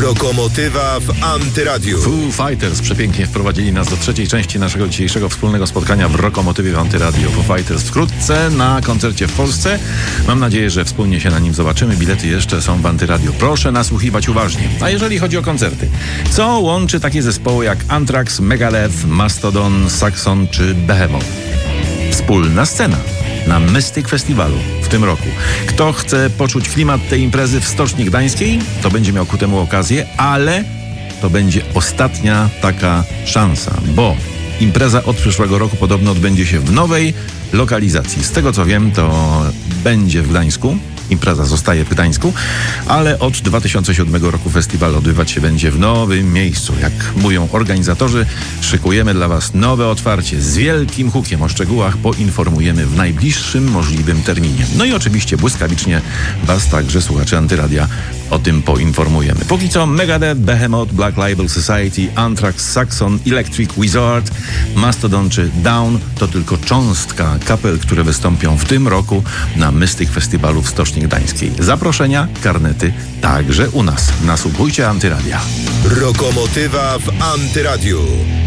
Lokomotywa w Antyradiu. Foo Fighters przepięknie wprowadzili nas do trzeciej części naszego dzisiejszego wspólnego spotkania w Lokomotywie w Antyradiu. Foo Fighters wkrótce na koncercie w Polsce. Mam nadzieję, że wspólnie się na nim zobaczymy. Bilety jeszcze są w Antyradiu. Proszę nasłuchiwać uważnie. A jeżeli chodzi o koncerty, co łączy takie zespoły jak Anthrax, Megadeth, Mastodon, Saxon czy Behemoth? Wspólna scena na Mystic Festiwalu w tym roku. Kto chce poczuć klimat tej imprezy w Stoczni Gdańskiej, to będzie miał ku temu okazję, ale to będzie ostatnia taka szansa, bo impreza od przyszłego roku podobno odbędzie się w nowej lokalizacji. Z tego co wiem, to będzie w Gdańsku. Impreza zostaje w Gdańsku, ale od 2007 roku festiwal odbywać się będzie w nowym miejscu. Jak mówią organizatorzy, szykujemy dla Was nowe otwarcie z wielkim hukiem. O szczegółach poinformujemy w najbliższym możliwym terminie. No i oczywiście błyskawicznie Was, także słuchaczy Antyradia, o tym poinformujemy. Póki co Megadeth, Behemoth, Black Label Society, Anthrax, Saxon, Electric Wizard, Mastodon czy Down to tylko cząstka kapel, które wystąpią w tym roku na Mystic Festiwalu w Stoczni Gdańskiej. Zaproszenia, karnety także u nas. Nasłuchujcie Antyradia. Lokomotywa w Antyradiu.